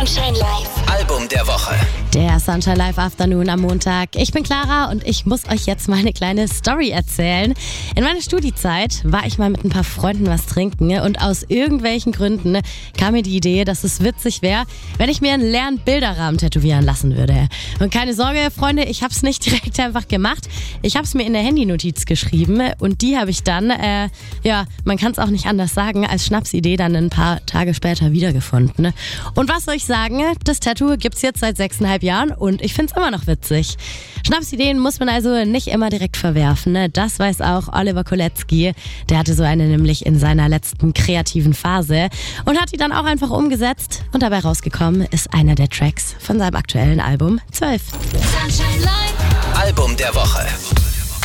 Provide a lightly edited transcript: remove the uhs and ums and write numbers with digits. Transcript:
Sunshine Live. Album der Woche. Der Sunshine Live Afternoon am Montag. Ich bin Clara und ich muss euch jetzt mal eine kleine Story erzählen. In meiner Studiezeit war ich mal mit ein paar Freunden was trinken und aus irgendwelchen Gründen kam mir die Idee, dass es witzig wäre, wenn ich mir einen leeren Bilderrahmen tätowieren lassen würde. Und keine Sorge, Freunde, ich habe es nicht direkt einfach gemacht. Ich habe es mir in der Handynotiz geschrieben und die habe ich dann, man kann es auch nicht anders sagen, als Schnapsidee dann ein paar Tage später wiedergefunden. Und was soll ich sagen? Das Tattoo gibt's jetzt seit 6,5 Jahren und ich find's immer noch witzig. Schnapsideen muss man also nicht immer direkt verwerfen. Das weiß auch Oliver Kolecki. Der hatte so eine nämlich in seiner letzten kreativen Phase und hat die dann auch einfach umgesetzt. Und dabei rausgekommen ist einer der Tracks von seinem aktuellen Album 12. Sunshine Live. Album der Woche.